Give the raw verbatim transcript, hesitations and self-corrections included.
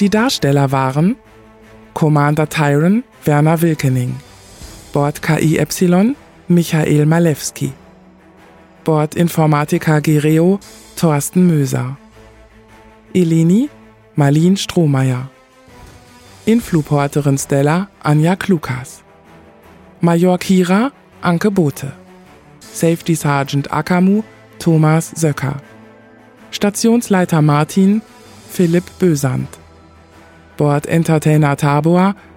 Die Darsteller waren Commander Tyron Werner Wilkening, Bord K I Epsilon Michael Malewski, Bordinformatiker Gireo Thorsten Möser, Eleni Marlene Strohmeier, Influporterin Stella Anja Klukas, Major Kira Anke Bote, Safety Sergeant Akamu Thomas Söcker, Stationsleiter Martin Philipp Bösand, Bord Entertainer Tabor